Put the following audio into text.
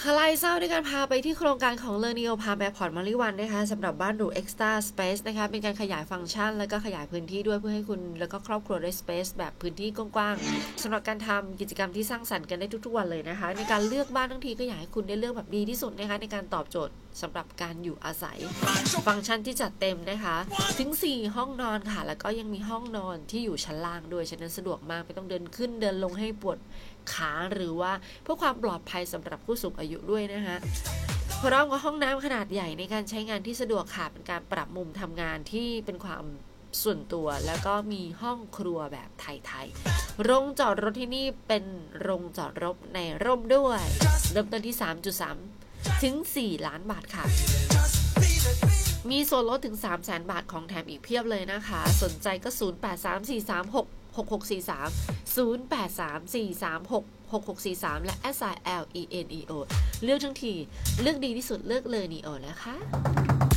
คลายเศร้าด้วยการพาไปที่โครงการของเลอนิโอพาแมพอร์ตมาริวันนะคะสำหรับบ้านหรู Extra Space นะคะเป็นการขยายฟังก์ชันและก็ขยายพื้นที่ด้วยเพื่อให้คุณแล้วก็ครอบครัวได้ Space แบบพื้นที่กว้างๆสำหรับการทำกิจกรรมที่สร้างสรรค์กันได้ทุกๆวันเลยนะคะในการเลือกบ้านทั้งทีก็อยากให้คุณได้เลือกแบบดีที่สุดนะคะในการตอบโจทย์สำหรับการอยู่อาศัยฟังก์ชันที่จัดเต็มนะคะถึง4ห้องนอนค่ะแล้วก็ยังมีห้องนอนที่อยู่ชั้นล่างด้วยฉะนั้นสะดวกมากไม่ต้องเดินขึ้นเดินลงให้ปวดขาหรือว่าเพื่อความปลอดภัยสำหรับผู้สูงอายุด้วยนะคะพร้อมกับห้องน้ำขนาดใหญ่ในการใช้งานที่สะดวกค่ะเป็นการปรับมุมทำงานที่เป็นความส่วนตัวแล้วก็มีห้องครัวแบบไทยๆโรงจอดรถที่นี่เป็นโรงจอดรถในร่มด้วยเริ่มต้นที่ 3.3 ถึง 4 ล้านบาทค่ะมีส่วนลดถึง 300,000 บาทของแถมอีกเพียบเลยนะคะสนใจก็ 0834366643 และ SILENEO เลือกทั้งทีเลือกดีที่สุดเลือกเลยนีโอนะคะ